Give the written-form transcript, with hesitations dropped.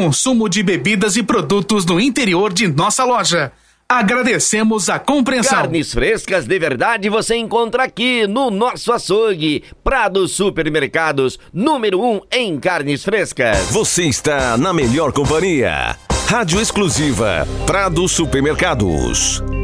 consumo de bebidas e produtos no interior de nossa loja. Agradecemos a compreensão. Carnes frescas de verdade você encontra aqui no nosso açougue. Prado Supermercados, número 1 em carnes frescas. Você está na melhor companhia. Rádio exclusiva Prado Supermercados.